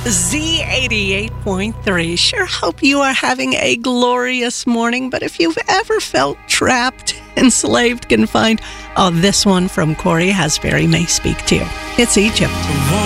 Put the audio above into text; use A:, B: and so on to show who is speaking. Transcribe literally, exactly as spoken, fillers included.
A: Z eighty-eight point three. Sure hope you are having a glorious morning, but if you've ever felt trapped, enslaved, confined, oh, this one from Corey Hasbury may speak to you. It's Egypt.